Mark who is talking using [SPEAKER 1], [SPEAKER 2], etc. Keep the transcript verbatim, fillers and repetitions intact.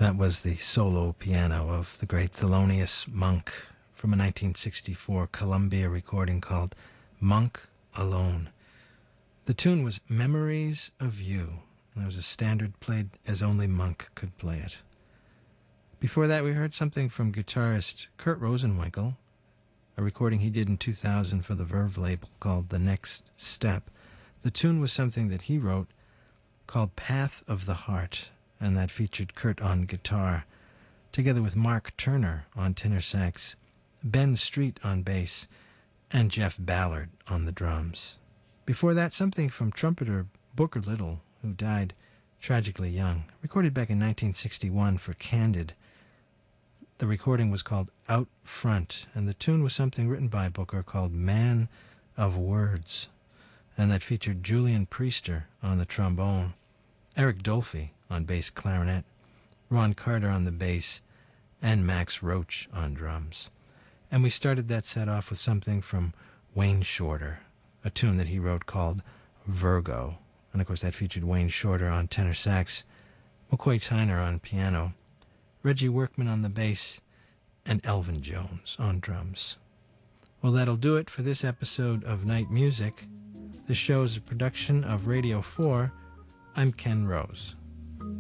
[SPEAKER 1] That was the solo piano of the great Thelonious Monk from a nineteen sixty-four Columbia recording called Monk Alone. The tune was Memories of You, and it was a standard played as only Monk could play it. Before that, we heard something from guitarist Kurt Rosenwinkel, a recording he did in two thousand for the Verve label called The Next Step. The tune was something that he wrote called Path of the Heart, and that featured Kurt on guitar, together with Mark Turner on tenor sax, Ben Street on bass, and Jeff Ballard on the drums. Before that, something from trumpeter Booker Little, who died tragically young, recorded back in nineteen sixty-one for Candid. The recording was called Out Front, and the tune was something written by Booker called Man of Words, and that featured Julian Priester on the trombone, Eric Dolphy on bass clarinet, Ron Carter on the bass, and Max Roach on drums. And we started that set off with something from Wayne Shorter, a tune that he wrote called Virgo. And of course that featured Wayne Shorter on tenor sax, McCoy Tyner on piano, Reggie Workman on the bass, and Elvin Jones on drums. Well, that'll do it for this episode of Night Music. This show is a production of Radio four. I'm Ken Rose.